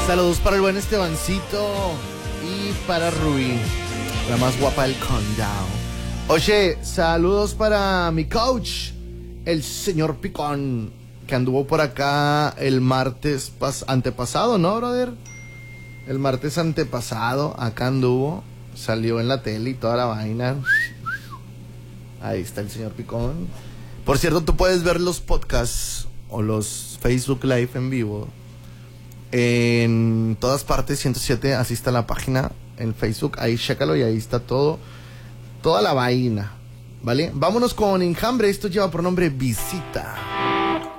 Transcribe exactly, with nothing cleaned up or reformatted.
Saludos para el buen Estebancito y para Rubí, la más guapa del condado. Oye, saludos para mi coach, el señor Picón, que anduvo por acá el martes pas- antepasado, ¿no, brother? El martes antepasado, acá anduvo, salió en la tele y toda la vaina. Ahí está el señor Picón. Por cierto, tú puedes ver los podcasts o los Facebook Live en vivo en todas partes, ciento siete, así está la página en Facebook, ahí chécalo y ahí está todo, toda la vaina, ¿vale? Vámonos con Enjambre, esto lleva por nombre Visita.